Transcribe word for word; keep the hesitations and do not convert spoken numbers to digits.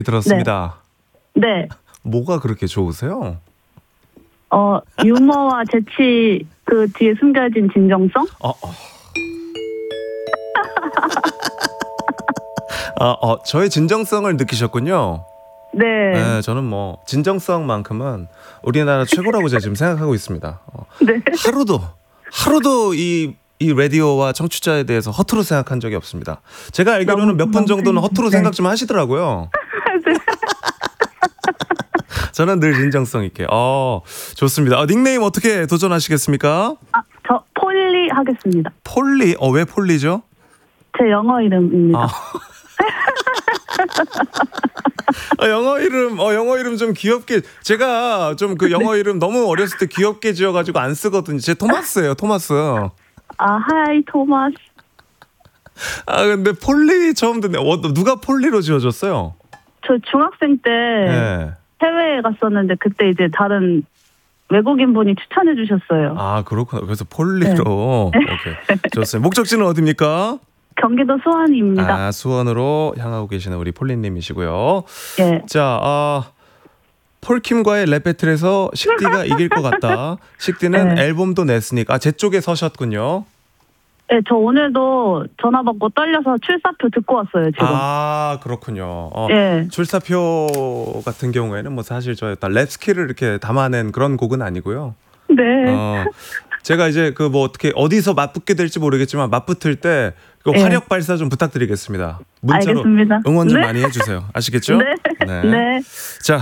들었습니다. 네. 뭐가 그렇게 좋으세요? 어, 유머와 재치 그 뒤에 숨겨진 진정성? 어, 어. 아, 어, 저의 진정성을 느끼셨군요. 네. 네, 저는 뭐 진정성만큼은 우리나라 최고라고 제가 지금 생각하고 있습니다. 어, 네. 하루도 하루도 이, 이 라디오와 청취자에 대해서 허투루 생각한 적이 없습니다. 제가 알기로는 몇 분 정도는 허투루 네. 생각 좀 하시더라고요. 네. 저는 늘 진정성 있게. 어, 좋습니다. 어, 닉네임 어떻게 도전하시겠습니까? 아, 저 폴리 하겠습니다. 폴리. 어, 왜 폴리죠? 제 영어 이름입니다. 아. 아, 영어 이름, 어, 영어 이름 좀 귀엽게. 제가 좀 그 영어 이름 너무 어렸을 때 귀엽게 지어가지고 안 쓰거든요. 제 토마스예요, 토마스. 아, 하이 토마스. 아, 근데 폴리 처음 듣네. 어, 누가 폴리로 지어줬어요? 저 중학생 때 네. 해외에 갔었는데 그때 이제 다른 외국인 분이 추천해 주셨어요. 아, 그렇구나. 그래서 폴리로. 네. 오케이. 좋습니다. 목적지는 어디입니까? 경기도 수원입니다. 아, 수원으로 향하고 계시는 우리 폴리님이시고요. 예. 자, 아, 폴킴과의 랩 배틀에서 식디가 이길 것 같다. 식디는 네. 앨범도 냈으니까. 아, 제 쪽에 서셨군요. 네, 저 오늘도 전화 받고 떨려서 출사표 듣고 왔어요, 지금. 아, 그렇군요. 어, 예. 출사표 같은 경우에는 뭐 사실 저의 랩 스킬을 이렇게 담아낸 그런 곡은 아니고요. 네. 어, 제가 이제 그 뭐 어떻게 어디서 맞붙게 될지 모르겠지만 맞붙을 때 그 예. 화력 발사 좀 부탁드리겠습니다. 문자로 알겠습니다. 응원 좀 네. 많이 해주세요. 아시겠죠? 네. 네. 자.